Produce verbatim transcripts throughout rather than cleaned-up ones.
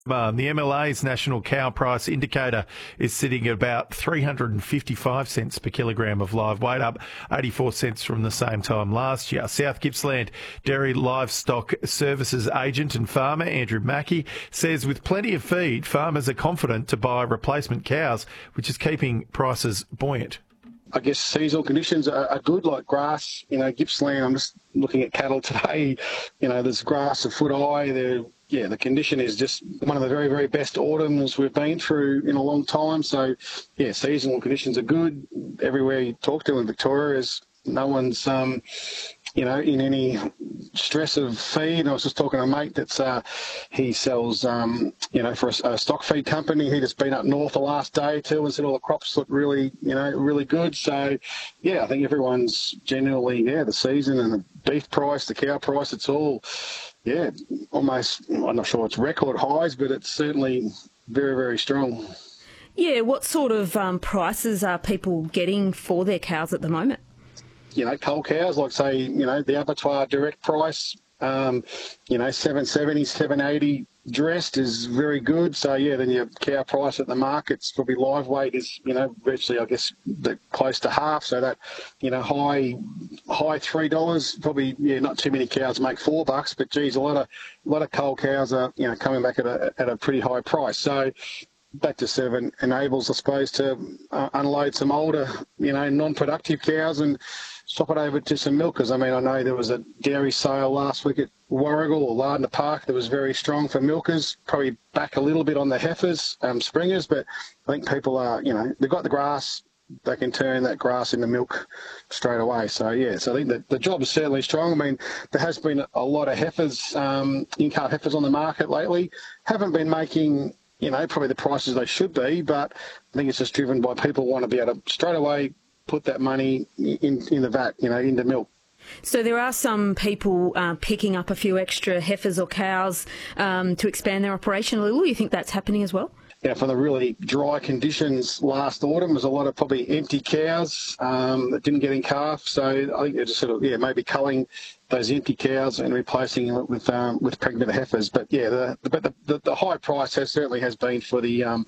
Um, the M L A's National Cow Price Indicator is sitting at about three hundred fifty-five cents per kilogram of live weight, up eighty-four cents from the same time last year. South Gippsland Dairy Livestock Services agent and farmer Andrew Mackey says with plenty of feed, farmers are confident to buy replacement cows, which is keeping prices buoyant. I guess seasonal conditions are, are good, like grass. You know, Gippsland, I'm just looking at cattle today. You know, there's grass a foot high. They're, yeah, the condition is just one of the very, very best autumns we've been through in a long time. So, yeah, seasonal conditions are good. Everywhere you talk to in Victoria is no one's, um, you know, in any stress of feed. I was just talking to a mate that's, uh, he sells, um, you know, for a, a stock feed company. He just been up north the last day too and said all the crops look really, you know, really good. So, yeah, I think everyone's generally, yeah, the season and the beef price, the cow price, it's all, yeah, almost, I'm not sure it's record highs, but it's certainly very, very strong. Yeah, what sort of um, prices are people getting for their cows at the moment? You know, cull cows, like say, you know, the abattoir direct price, um, you know, seven seventy, seven eighty dressed is very good. So, yeah, then your cow price at the market's probably live weight is, you know, virtually, I guess, the, close to half. So that, you know, high high three dollars, probably, yeah, not too many cows make four bucks, but, geez, a lot of a lot of cull cows are, you know, coming back at a, at a pretty high price. So that just sort of enables, I suppose, to uh, unload some older, you know, non-productive cows and swap it over to some milkers. I mean, I know there was a dairy sale last week at Warragul or Lardner Park that was very strong for milkers, probably back a little bit on the heifers, um, springers, but I think people are, you know, they've got the grass, they can turn that grass into milk straight away. So, yeah, so I think that the job is certainly strong. I mean, there has been a lot of heifers, um, in-calf heifers on the market lately, haven't been making, you know, probably the prices they should be, but I think it's just driven by people want to be able to straight away put that money in, in the vat, you know, into milk. So there are some people uh, picking up a few extra heifers or cows um, to expand their operation a little. You think that's happening as well? Yeah, for the really dry conditions last autumn, was a lot of probably empty cows um, that didn't get in calf. So I think they're just sort of, yeah, maybe culling those empty cows and replacing it with um, with pregnant heifers. But yeah, the but the, the, the high price has certainly has been for the um,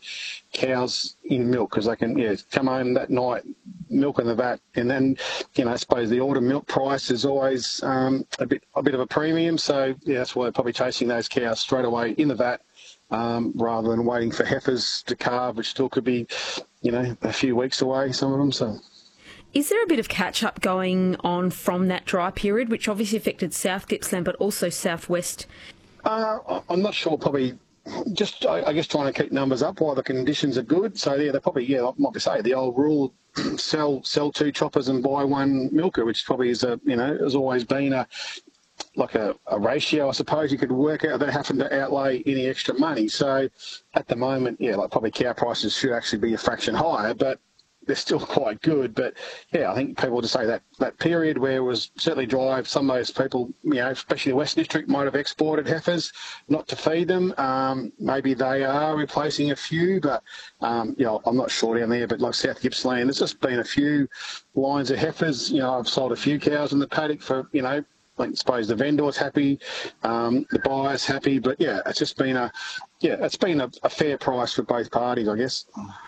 cows in milk, because they can, yeah, come home that night, milk in the vat, and then, you know, I suppose the autumn milk price is always um, a bit a bit of a premium. So yeah, that's why they're probably chasing those cows straight away in the vat. Um, rather than waiting for heifers to calve, which still could be, you know, a few weeks away, some of them. So, is there a bit of catch-up going on from that dry period, which obviously affected South Gippsland, but also southwest? Uh, I'm not sure, probably just, I, I guess, trying to keep numbers up while the conditions are good. So, yeah, they're probably, yeah, I might be saying the old rule, sell sell two choppers and buy one milker, which probably is a, you know, has always been a, like a, a ratio, I suppose you could work out, that having to outlay any extra money. So at the moment, yeah, like probably cow prices should actually be a fraction higher, but they're still quite good. But yeah, I think people just say that that period where it was certainly dry, some of those people, you know, especially the West District, might have exported heifers not to feed them. Um, maybe they are replacing a few, but um, you know, I'm not sure down there. But like South Gippsland, there's just been a few lines of heifers. You know, I've sold a few cows in the paddock for, you know, I suppose the vendor's happy, um, the buyer's happy, but yeah, it's just been a, yeah, it's been a, a fair price for both parties, I guess.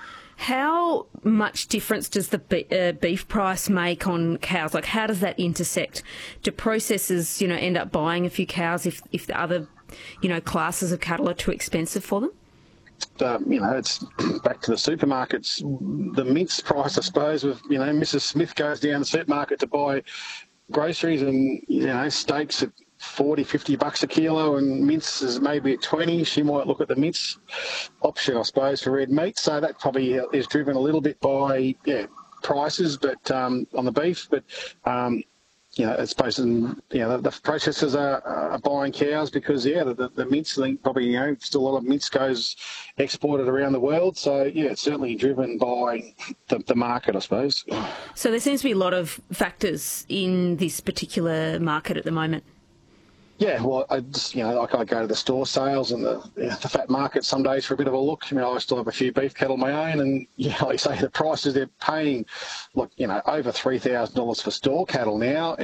How much difference does the be- uh, beef price make on cows? Like, how does that intersect? Do processors, you know, end up buying a few cows if if the other, you know, classes of cattle are too expensive for them? Um, you know, it's back to the supermarkets. The mince price, I suppose, with, you know, Missus Smith goes down the supermarket to buy groceries and, you know, steaks at forty, fifty bucks a kilo, and mince is maybe at twenty. She might look at the mince option, I suppose, for red meat. So that probably is driven a little bit by, yeah, prices, but um, on the beef. But um, you know, I suppose, you know, the, the processors are, are buying cows because, yeah, the, the, the mince, I think probably, you know, still a lot of mince goes exported around the world. So, yeah, it's certainly driven by the, the market, I suppose. So there seems to be a lot of factors in this particular market at the moment. Yeah, well, I just, you know, like I go to the store sales and the, you know, the fat market some days for a bit of a look. I mean, I still have a few beef cattle of my own, and, you know, like you say, the prices they're paying, look, you know, over three thousand dollars for store cattle now, and you think,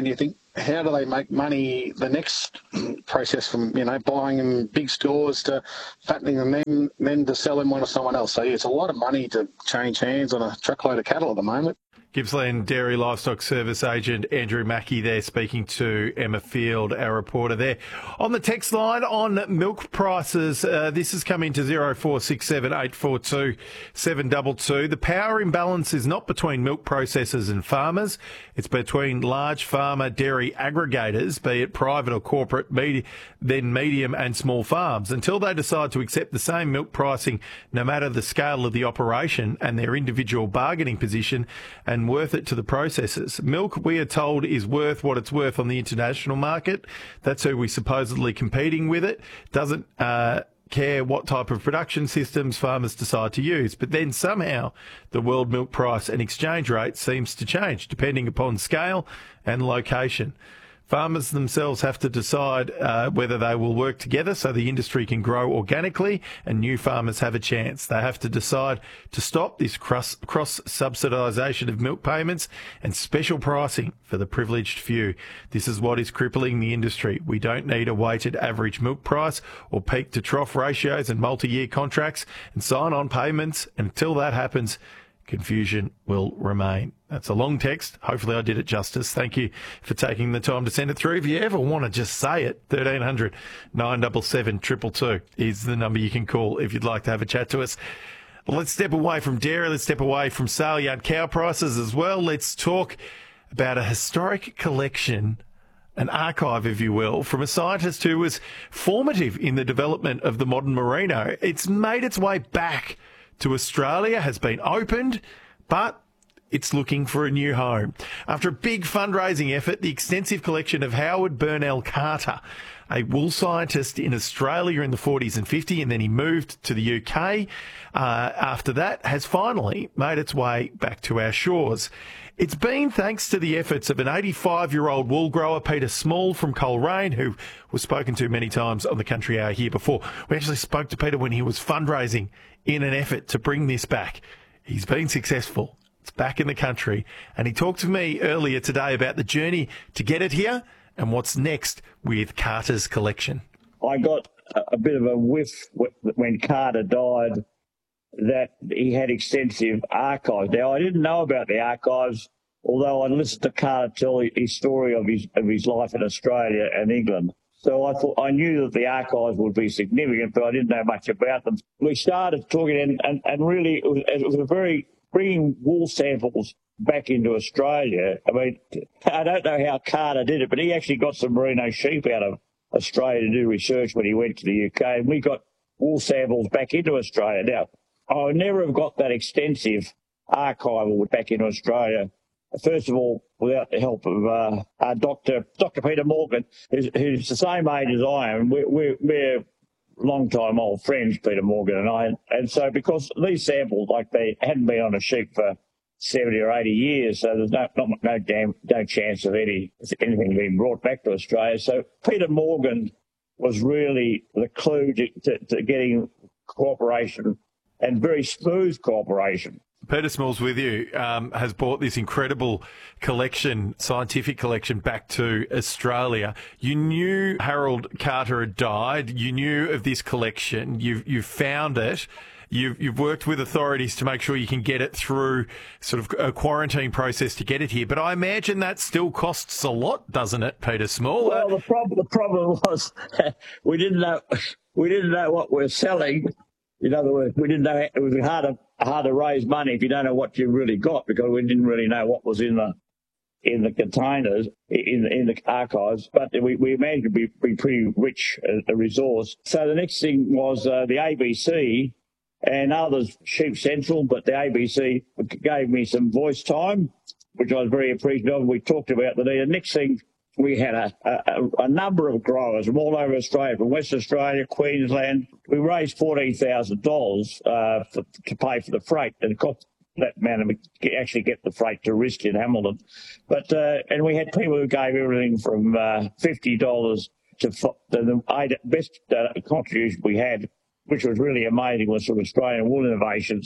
how do they make money the next process from, you know, buying them in big stores to fattening them, then, then to sell them on to someone else. So, yeah, it's a lot of money to change hands on a truckload of cattle at the moment. Gippsland Dairy Livestock Service Agent Andrew Mackey there speaking to Emma Field, our reporter there. On the text line on milk prices, uh, this has come into zero four six seven eight four two seven two two. The power imbalance is not between milk processors and farmers. It's between large farmer dairy aggregators, be it private or corporate, med- then medium and small farms. Until they decide to accept the same milk pricing, no matter the scale of the operation and their individual bargaining position, and worth it to the processors. Milk, we are told, is worth what it's worth on the international market. That's who we're supposedly competing with it. Doesn't uh, care what type of production systems farmers decide to use. But then somehow the world milk price and exchange rate seems to change depending upon scale and location. Farmers themselves have to decide uh, whether they will work together so the industry can grow organically and new farmers have a chance. They have to decide to stop this cross, cross-subsidisation of milk payments and special pricing for the privileged few. This is what is crippling the industry. We don't need a weighted average milk price or peak to trough ratios and multi-year contracts and sign-on payments. Until that happens, confusion will remain. That's a long text. Hopefully I did it justice. Thank you for taking the time to send it through. If you ever want to just say it, thirteen hundred nine seven seven two two two is the number you can call if you'd like to have a chat to us. Let's step away from dairy. Let's step away from sale yard cow prices as well. Let's talk about a historic collection, an archive, if you will, from a scientist who was formative in the development of the modern merino. It's made its way back to Australia, has been opened, but it's looking for a new home. After a big fundraising effort, the extensive collection of Howard Burnell Carter, a wool scientist in Australia in the forties and fifties, and then he moved to the U K uh, after that, has finally made its way back to our shores. It's been thanks to the efforts of an eighty-five-year-old wool grower, Peter Small from Coleraine, who was spoken to many times on the Country Hour here before. We actually spoke to Peter when he was fundraising in an effort to bring this back. He's been successful. It's back in the country. And he talked to me earlier today about the journey to get it here and what's next with Carter's collection. I got a bit of a whiff when Carter died that he had extensive archives. Now, I didn't know about the archives, although I listened to Carter tell his story of his of his life in Australia and England. So I thought I knew that the archives would be significant, but I didn't know much about them. We started talking, and, and, and really it was, it was a very bringing wool samples back into Australia. I mean, I don't know how Carter did it, but he actually got some merino sheep out of Australia to do research when he went to the U K, and we got wool samples back into Australia. Now, I would never have got that extensive archival back into Australia, first of all, without the help of uh, uh, Doctor Doctor Peter Morgan, who's, who's the same age as I am. We're, we're, we're long-time old friends, Peter Morgan and I. And so because these samples, like they hadn't been on a sheep for seventy or eighty years, so there's no not, no, damn, no chance of any anything being brought back to Australia. So Peter Morgan was really the clue to, to, to getting cooperation, and very smooth cooperation. Peter Small's with you, um, has brought this incredible collection, scientific collection, back to Australia. You knew Harold Carter had died. You knew of this collection. You've, you've found it. You've, you've worked with authorities to make sure you can get it through sort of a quarantine process to get it here. But I imagine that still costs a lot, doesn't it, Peter Small? Well, the problem, the problem was we didn't know we didn't know what we're selling. In other words, we didn't know it was hard to hard to raise money if you don't know what you really got, because we didn't really know what was in the in the containers in in the archives. But we, we managed to be, be pretty rich a, a resource. So the next thing was uh, the A B C and others, Sheep Central, but the A B C gave me some voice time, which I was very appreciative of. We talked about the need. The next thing, we had a, a, a number of growers from all over Australia, from Western Australia, Queensland. We raised fourteen thousand dollars uh, for, to pay for the freight, and it cost that amount to actually get the freight to Risk in Hamilton. But uh, and we had people who gave everything from uh, fifty dollars to the, the best uh, contribution we had, which was really amazing, was from Australian Wool Innovations,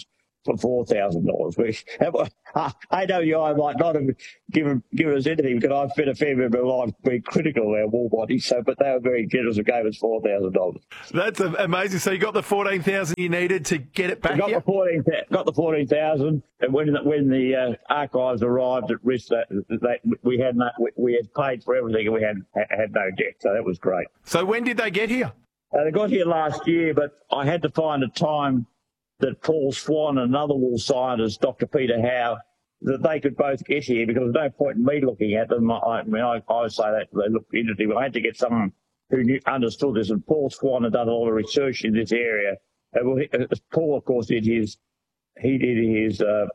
for four thousand dollars. A W I might not have given given us anything because I've spent a fair bit of my life being critical of our war bodies. So, but they were very generous and gave us four thousand dollars. That's amazing. So you got the fourteen thousand you needed to get it back. Got here? the fourteen. Got the fourteen thousand, and when the, when the uh, archives arrived at risk, that, that we had no, we, we had paid for everything and we had had no debt. So that was great. So when did they get here? Uh, they got here last year, but I had to find a time that Paul Swan and another wool scientist, Doctor Peter Howe, that they could both get here because there's no point in me looking at them. I, I mean, I, I say that they look interesting, but I had to get someone who knew, understood this. And Paul Swan had done a lot of research in this area. And well, he, Paul, of course, did his he did his uh,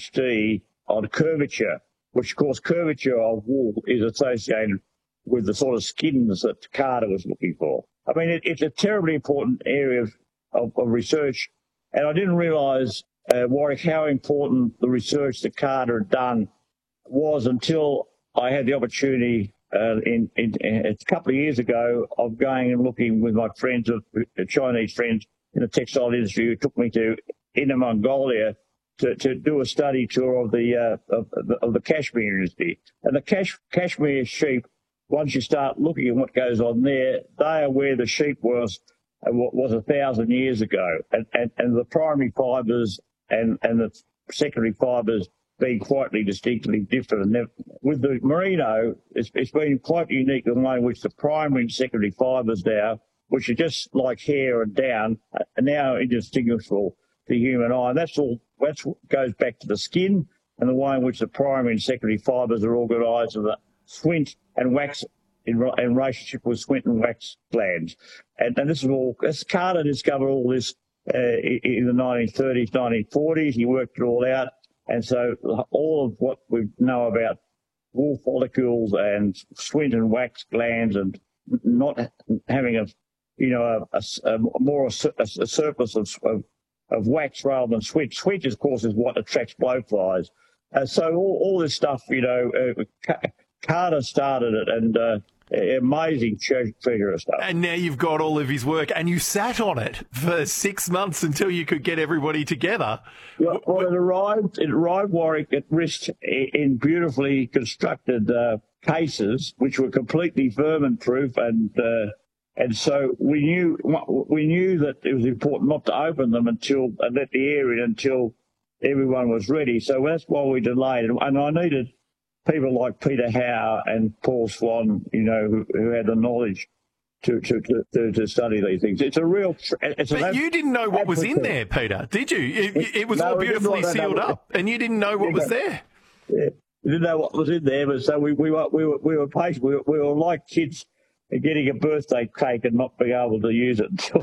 PhD on curvature, which, of course, curvature of wool is associated with the sort of skins that Carter was looking for. I mean, it, it's a terribly important area of, of, of research. And I didn't realise, uh, Warwick, how important the research that Carter had done was until I had the opportunity uh, in, in, in a couple of years ago of going and looking with my friends, of uh, Chinese friends in the textile industry, who took me to Inner Mongolia to, to do a study tour of the uh, of, of the Kashmir industry. And the Kash, Kashmir sheep, once you start looking at what goes on there, they are where the sheep was. What was a thousand years ago, and, and, and the primary fibres and, and the secondary fibres being quite distinctly different. And with the merino, it's, it's been quite unique in the way in which the primary and secondary fibres now, which are just like hair and down, are now indistinguishable to the human eye. And that's all. That's what goes back to the skin and the way in which the primary and secondary fibres are organised, and the squint and wax. In, in relationship with squint and wax glands. And, and this is all, as Carter discovered all this uh, in the nineteen thirties, nineteen forties, he worked it all out. And so all of what we know about wool follicles and squint and wax glands and not having a, you know, a, a, a more a, a surplus of, of, of wax rather than squint. Squint, of course, is what attracts blowflies. Uh, so all, all this stuff, you know, uh, Carter started it, and uh, amazing treasure of stuff. And now you've got all of his work, and you sat on it for six months until you could get everybody together. Yeah, well, it arrived, it arrived, Warwick, at risk in beautifully constructed uh, cases, which were completely vermin-proof, and uh, and so we knew we knew that it was important not to open them until and let the air in until everyone was ready. So that's why we delayed, and I needed people like Peter Howe and Paul Swan, you know, who, who had the knowledge to, to, to, to study these things. It's a real... It's but you didn't know what was in there, Peter, did you? It, it was no, all beautifully sealed up, and you didn't know what was there. Yeah, we didn't know what was in there, but so we, we, were, we, were, we were patient. We were, we were like kids getting a birthday cake and not being able to use it until...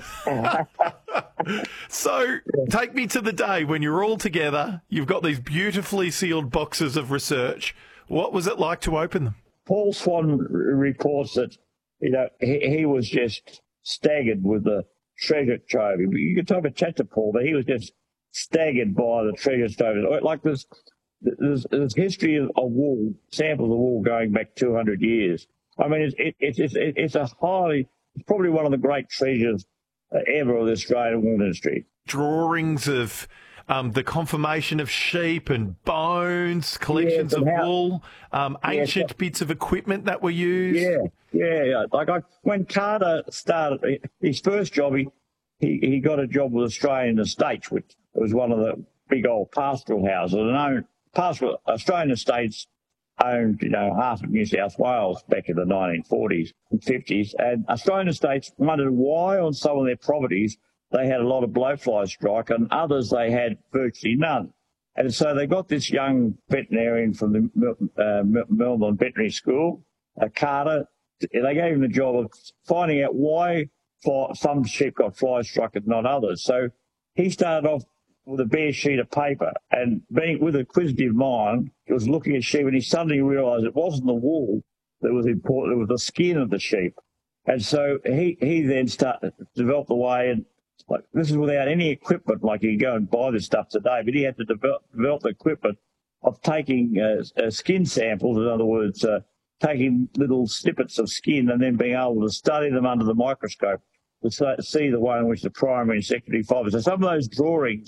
So take me to the day when you're all together, you've got these beautifully sealed boxes of research. What was it like to open them? Paul Swan reports that, you know, he, he was just staggered with the treasure trove. You could talk a chat to Paul, but he was just staggered by the treasure trove. Like there's, there's, there's history of, of wool, samples of wool going back two hundred years. I mean, it's, it, it's, it's, it's a highly, it's probably one of the great treasures ever of the Australian wool industry. Drawings of um, the conformation of sheep and bones, collections yeah, of how, wool, um, ancient yeah, bits of equipment that were used. Yeah, yeah, yeah. Like I, when Carter started his first job, he, he, he got a job with Australian Estates, which was one of the big old pastoral houses. And owned, pastoral, Australian Estates owned, you know, half of New South Wales back in the nineteen forties and fifties. And Australian Estates wondered why on some of their properties they had a lot of blowfly strike, and others they had virtually none. And so they got this young veterinarian from the uh, Melbourne Veterinary School, uh, Carter. They gave him the job of finding out why some sheep got fly struck and not others. So he started off with a bare sheet of paper, and being with a inquisitive mind, he was looking at sheep, and he suddenly realised it wasn't the wool that was important, it was the skin of the sheep. And so he, he then started to develop the way, and like this is without any equipment, like you go and buy this stuff today, but he had to develop, develop the equipment of taking uh, uh, skin samples, in other words, uh, taking little snippets of skin and then being able to study them under the microscope to see the way in which the primary and secondary fibres. So some of those drawings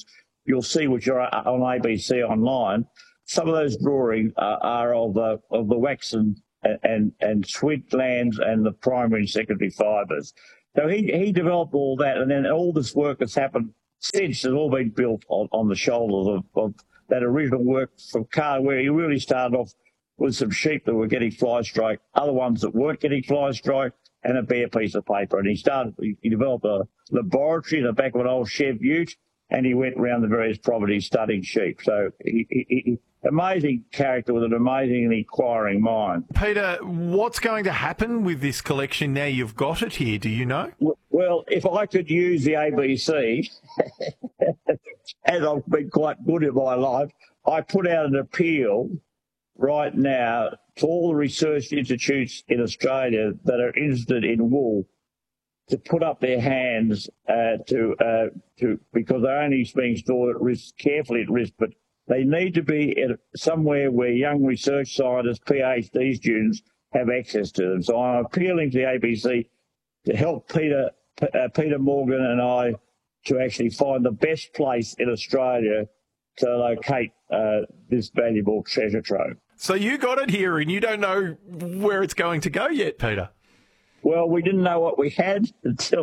you'll see, which are on A B C online, some of those drawings are, are of the of the wax and and and sweet glands and the primary and secondary fibres. So he he developed all that, and then all this work that's happened since has all been built on, on the shoulders of, of that original work from Carter, where he really started off with some sheep that were getting fly strike, other ones that weren't getting fly strike, and a bare piece of paper. And he started, he developed a laboratory in the back of an old Chev Ute, and he went around the various properties studying sheep. So he, he, he amazing character with an amazing and inquiring mind. Peter, what's going to happen with this collection now you've got it here? Do you know? Well, if I could use the A B C, as I've been quite good in my life, I put out an appeal right now to all the research institutes in Australia that are interested in wool to put up their hands uh, to uh, to because they're only being stored at risk, carefully at risk, but they need to be at somewhere where young research scientists, PhD students, have access to them. So I'm appealing to the A B C to help Peter uh, Peter Morgan and I to actually find the best place in Australia to locate uh, this valuable treasure trove. So you got it here and you don't know where it's going to go yet, Peter? Well, we didn't know what we had until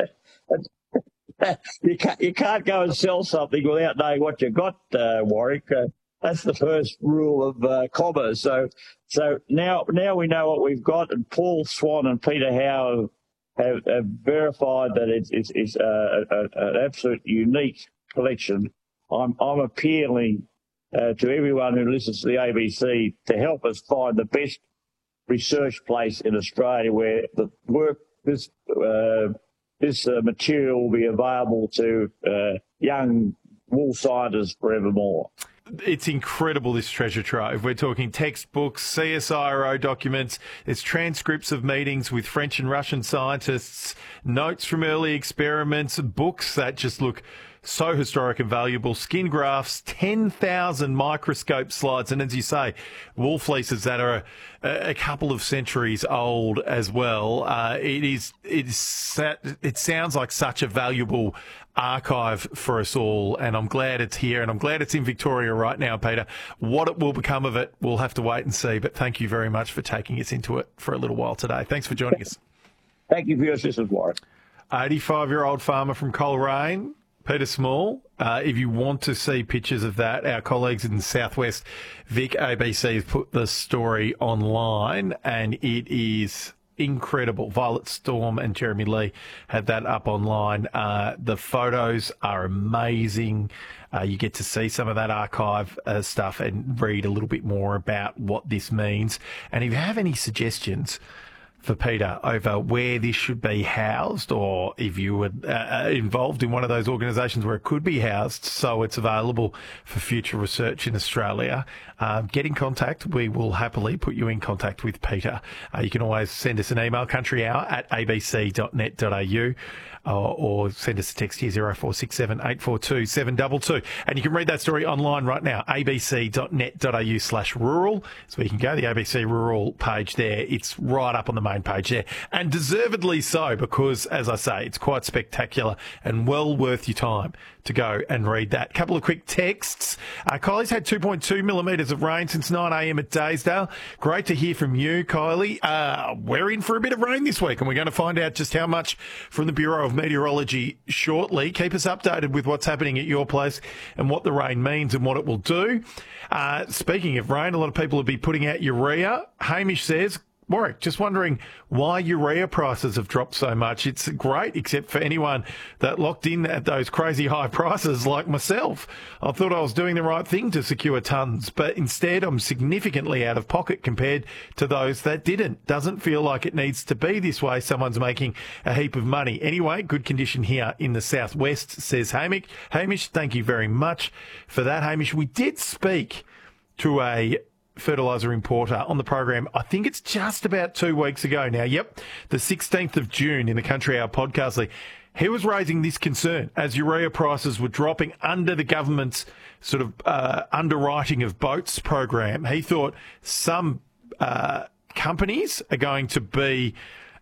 you can't you can't go and sell something without knowing what you got, uh, Warwick. Uh, that's the first rule of uh, commerce. So, so now now we know what we've got, and Paul Swan and Peter Howe have, have verified that it's it's, it's uh, a, a, an absolute unique collection. I'm I'm appealing uh, to everyone who listens to the A B C to help us find the best research place in Australia where the work this uh, this uh, material will be available to uh, young wool scientists forevermore. It's incredible, this treasure trove. We're talking textbooks, C S I R O documents, it's transcripts of meetings with French and Russian scientists, notes from early experiments, books that just look so historic and valuable, skin grafts, ten thousand microscope slides, and as you say, wool fleeces that are a, a couple of centuries old as well. Uh, it is, it is, it sounds like such a valuable archive for us all, and I'm glad it's here, and I'm glad it's in Victoria right now, Peter. What it will become of it, we'll have to wait and see, but thank you very much for taking us into it for a little while today. Thanks for joining us. Thank you for your assistance, Warren. eighty-five-year-old farmer from Coleraine, Peter Small. Uh, if you want to see pictures of that, our colleagues in the Southwest Vic A B C have put the story online, and it is incredible. Violet Storm and Jeremy Lee had that up online. Uh, the photos are amazing. Uh, you get to see some of that archive uh, stuff and read a little bit more about what this means. And if you have any suggestions for Peter over where this should be housed, or if you were uh, involved in one of those organisations where it could be housed so it's available for future research in Australia, uh, get in contact. We will happily put you in contact with Peter. Uh, you can always send us an email, countryhour at a b c dot net dot a u, or, or send us a text here, zero four six seven, eight four two, seven two two. And you can read that story online right now, a b c dot net dot a u slash rural. So you can go to the A B C Rural page there. It's right up on the main page there, and deservedly so, because, as I say, it's quite spectacular and well worth your time to go and read that. Couple of quick texts. Uh, Kylie's had two point two millimetres of rain since nine a m at Daysdale. Great to hear from you, Kylie. Uh, we're in for a bit of rain this week, and we're going to find out just how much from the Bureau of Meteorology shortly. Keep us updated with what's happening at your place and what the rain means and what it will do. Uh, speaking of rain, a lot of people will be putting out urea. Hamish says, Warwick, just wondering why urea prices have dropped so much. It's great, except for anyone that locked in at those crazy high prices like myself. I thought I was doing the right thing to secure tons, but instead I'm significantly out of pocket compared to those that didn't. Doesn't feel like it needs to be this way. Someone's making a heap of money. Anyway, good condition here in the southwest, says Hamish. Hamish, thank you very much for that, Hamish. We did speak to a fertiliser importer on the program. I think it's just about two weeks ago now. Yep, the sixteenth of June in the Country Hour podcast league. He was raising this concern as urea prices were dropping under the government's sort of uh, underwriting of boats program. He thought some uh, companies are going to be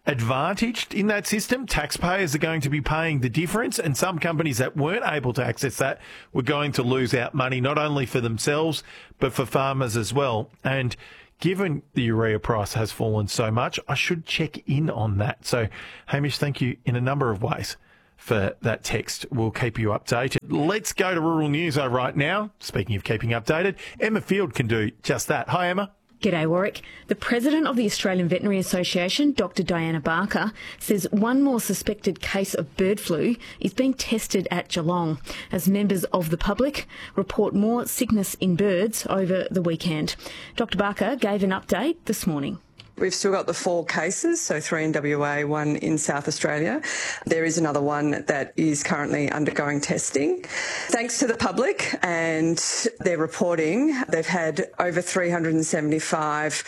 advantaged in that system. Taxpayers are going to be paying the difference, and some companies that weren't able to access that were going to lose out money, not only for themselves, but for farmers as well. And given the urea price has fallen so much, I should check in on that. So, Hamish, thank you in a number of ways for that text. We'll keep you updated. Let's go to rural news right now. Speaking of keeping updated, Emma Field can do just that. Hi, Emma. G'day, Warwick. The president of the Australian Veterinary Association, Doctor Diana Barker, says one more suspected case of bird flu is being tested at Geelong as members of the public report more sickness in birds over the weekend. Doctor Barker gave an update this morning. We've still got the four cases, so three in W A, one in South Australia. There is another one that is currently undergoing testing. Thanks to the public and their reporting, they've had over three hundred seventy-five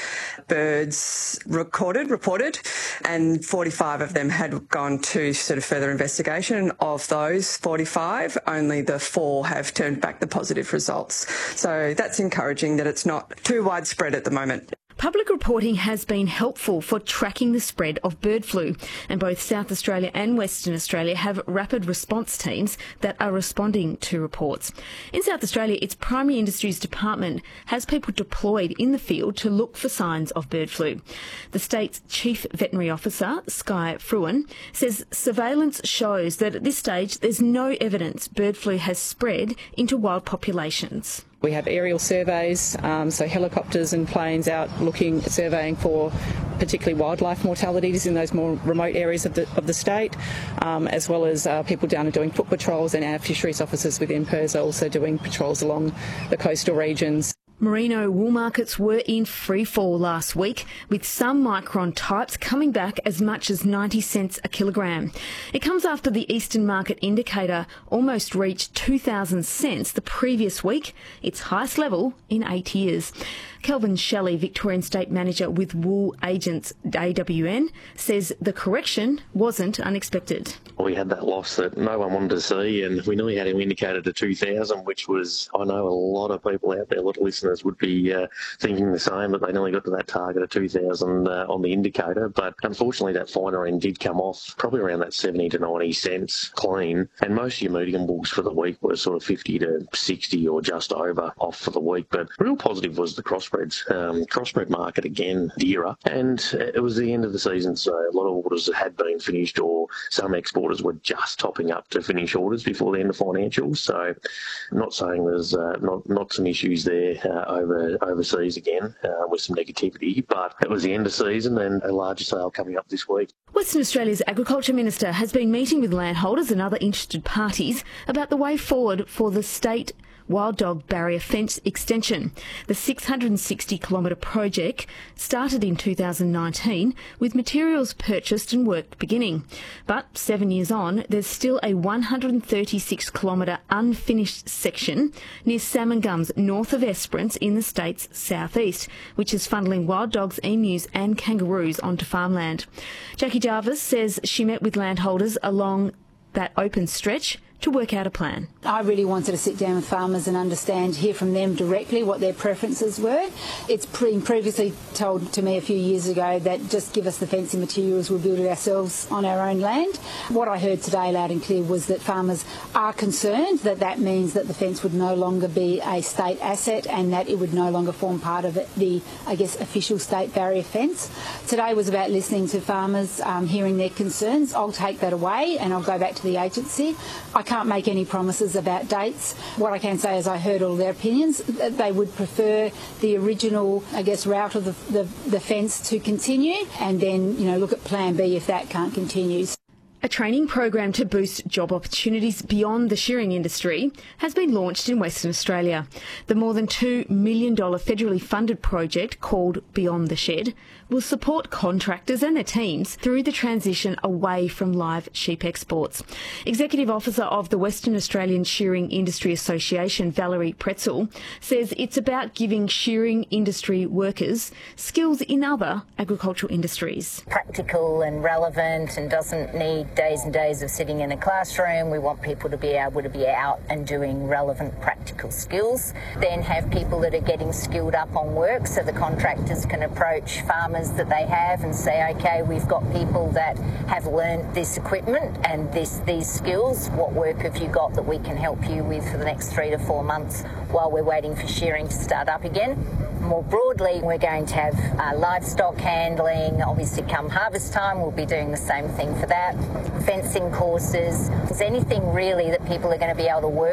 birds recorded, reported, and forty-five of them had gone to sort of further investigation. Of those forty-five, only the four have turned back the positive results. So that's encouraging that it's not too widespread at the moment. Public reporting has been helpful for tracking the spread of bird flu, and both South Australia and Western Australia have rapid response teams that are responding to reports. In South Australia, its Primary Industries Department has people deployed in the field to look for signs of bird flu. The state's Chief Veterinary Officer, Sky Fruin, says surveillance shows that at this stage there's no evidence bird flu has spread into wild populations. We have aerial surveys, um, so helicopters and planes out looking, surveying for particularly wildlife mortalities in those more remote areas of the of the state, um, as well as uh, people down and doing foot patrols, and our fisheries officers within P I R S are also doing patrols along the coastal regions. Merino wool markets were in free fall last week, with some micron types coming back as much as ninety cents a kilogram. It comes after the Eastern Market Indicator almost reached two thousand cents the previous week, its highest level in eight years. Kelvin Shelley, Victorian State Manager with Wool Agents A W N, says the correction wasn't unexpected. We had that loss that no one wanted to see, and we nearly had him indicated to two thousand, which was, I know a lot of people out there, a lot of listeners would be uh, thinking the same, but they nearly got to that target of two thousand uh, on the indicator. But unfortunately, that finer end did come off probably around that seventy to ninety cents clean, and most of your medium bulls for the week were sort of fifty to sixty or just over off for the week. But real positive was the crossbreeds. Um, crossbred market again dearer, and it was the end of the season, so a lot of orders had been finished, or some exporters were just topping up to finish orders before the end of financials. So I'm not saying there's uh, not not some issues there uh, over overseas again uh, with some negativity, but it was the end of season and a larger sale coming up this week. Western Australia's Agriculture Minister has been meeting with landholders and other interested parties about the way forward for the state wild dog barrier fence extension. The six hundred sixty kilometre project started in two thousand nineteen with materials purchased and work beginning. But seven years on, there's still a one hundred thirty-six kilometre unfinished section near Salmon Gums north of Esperance in the state's southeast, which is funneling wild dogs, emus and kangaroos onto farmland. Jackie Jarvis says she met with landholders along that open stretch to work out a plan. I really wanted to sit down with farmers and understand, hear from them directly what their preferences were. It's been previously told to me a few years ago that just give us the fencing materials, we'll build it ourselves on our own land. What I heard today loud and clear was that farmers are concerned that that means that the fence would no longer be a state asset and that it would no longer form part of it, the, I guess, official state barrier fence. Today was about listening to farmers, um, hearing their concerns. I'll take that away and I'll go back to the agency. I can't make any promises about dates. What I can say is I heard all their opinions. They would prefer the original, I guess, route of the, the, the fence to continue, and then, you know, look at plan B if that can't continue. A training program to boost job opportunities beyond the shearing industry has been launched in Western Australia. The more than two million dollars federally funded project called Beyond the Shed will support contractors and their teams through the transition away from live sheep exports. Executive Officer of the Western Australian Shearing Industry Association, Valerie Pretzel, says it's about giving shearing industry workers skills in other agricultural industries. Practical and relevant and doesn't need days and days of sitting in a classroom. We want people to be able to be out and doing relevant practical skills. Then have people that are getting skilled up on work, so the contractors can approach farmers that they have and say, okay, we've got people that have learned this equipment and this these skills. What work have you got that we can help you with for the next three to four months while we're waiting for shearing to start up again? More broadly, we're going to have uh, livestock handling. Obviously, come harvest time, we'll be doing the same thing for that. Fencing courses. Is anything really that people are going to be able to work